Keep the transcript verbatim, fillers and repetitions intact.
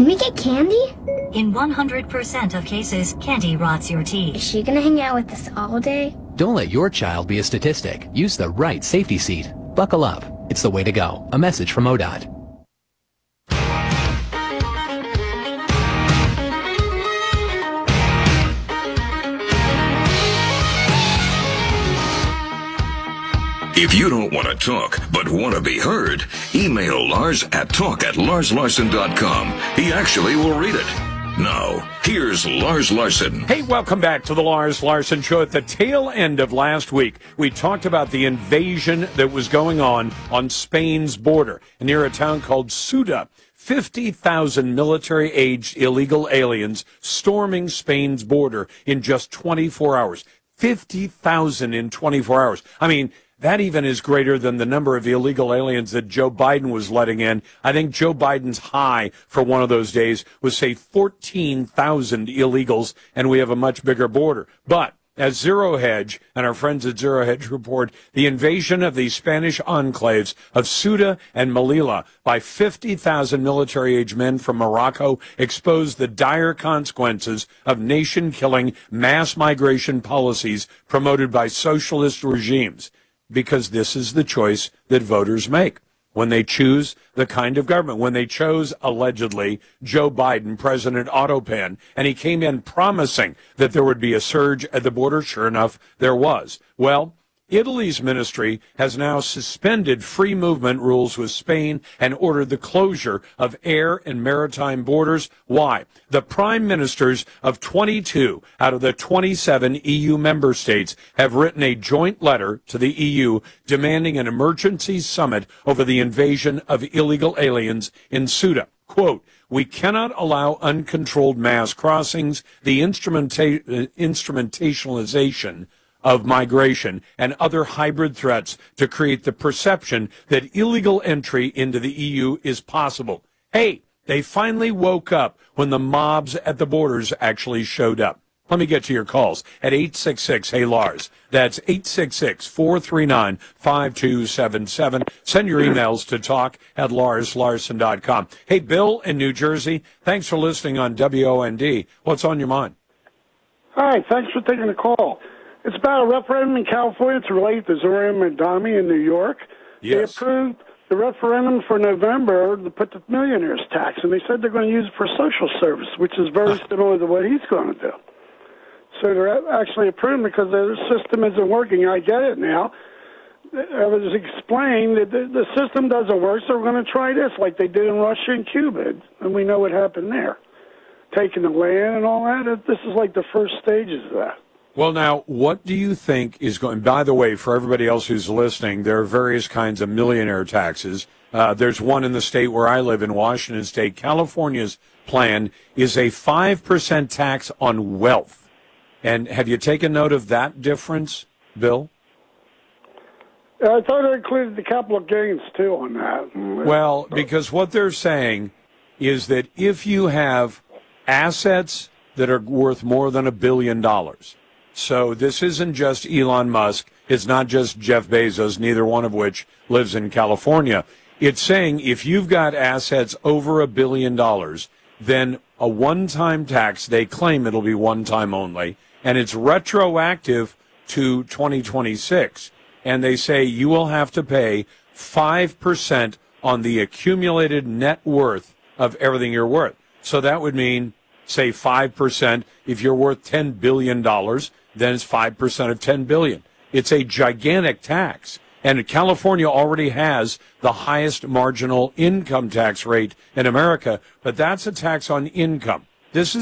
Can we get candy? In one hundred percent of cases, candy rots your teeth. Is she gonna hang out with us all day? Don't let your child be a statistic. Use the right safety seat. Buckle up. It's the way to go. A message from O D O T. If you don't want to talk, but want to be heard, email Lars at talk at lars larson dot com. He actually will read it. Now, here's Lars Larson. Hey, welcome back to the Lars Larson Show. At the tail end of last week, we talked about the invasion that was going on on Spain's border near a town called Ceuta. fifty thousand military-aged illegal aliens storming Spain's border in just twenty-four hours. fifty thousand in twenty-four hours. I mean, that even is greater than the number of illegal aliens that Joe Biden was letting in. I think Joe Biden's high for one of those days was, say, fourteen thousand illegals, and we have a much bigger border. But as Zero Hedge and our friends at Zero Hedge report, the invasion of the Spanish enclaves of Ceuta and Melilla by fifty thousand military-age men from Morocco exposed the dire consequences of nation-killing mass migration policies promoted by socialist regimes. Because this is the choice that voters make when they choose the kind of government. When they chose, allegedly, Joe Biden, President Autopan, and he came in promising that there would be a surge at the border. Sure enough, there was. Well, Italy's ministry has now suspended free movement rules with Spain and ordered the closure of air and maritime borders. Why? The prime ministers of twenty-two out of the twenty-seven E U member states have written a joint letter to the E U demanding an emergency summit over the invasion of illegal aliens in Ceuta. Quote, "We cannot allow uncontrolled mass crossings, the instrumenta- instrumentalization of migration and other hybrid threats to create the perception that illegal entry into the E U is possible." Hey, they finally woke up when the mobs at the borders actually showed up. Let me get to your calls at eight six six, hey Lars. That's eight six six, four three nine, five two seven seven. Send your emails to talk at lars larson dot com. Hey, Bill in New Jersey, thanks for listening on W O N D. What's on your mind? Hi, thanks for taking the call. It's about a referendum in California to relate to Zohran Mamdani in New York. Yes. They approved the referendum for November to put the millionaires tax, and they said they're going to use it for social service, which is very similar to what he's going to do. So they're actually approving because their system isn't working. I get it now. I was explained that the, the system doesn't work, so we're going to try this like they did in Russia and Cuba, and we know what happened there. Taking the land and all that, this is like the first stages of that. Well, now, what do you think is going, by the way, for everybody else who's listening, there are various kinds of millionaire taxes. Uh, there's one in the state where I live in Washington State. California's plan is a five percent tax on wealth. And have you taken note of that difference, Bill? I thought it included the capital gains, too, on that. Well, because what they're saying is that if you have assets that are worth more than a billion dollars, so this isn't just Elon Musk, it's not just Jeff Bezos, neither one of which lives in California. It's saying if you've got assets over a billion dollars, then a one-time tax, they claim it'll be one-time only, and it's retroactive to twenty twenty-six. And they say you will have to pay five percent on the accumulated net worth of everything you're worth. So that would mean, say, five percent. If you're worth ten billion dollars, then it's five percent of ten billion dollars. It's a gigantic tax. And California already has the highest marginal income tax rate in America, but that's a tax on income. This is